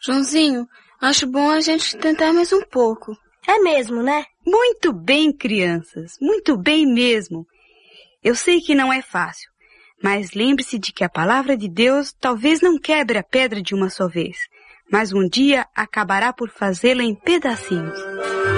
Joãozinho, acho bom a gente tentar mais um pouco. É mesmo, né? Muito bem, crianças. Muito bem mesmo. Eu sei que não é fácil, mas lembre-se de que a palavra de Deus talvez não quebre a pedra de uma só vez, mas um dia acabará por fazê-la em pedacinhos.